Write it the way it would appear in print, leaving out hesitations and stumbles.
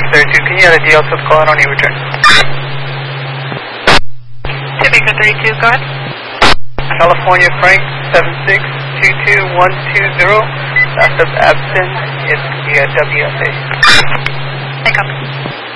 32, can you add a DL to the call? I don't need return. Topeka 32, go ahead. California Frank 7622120. Last of absent is the WSA. I copy.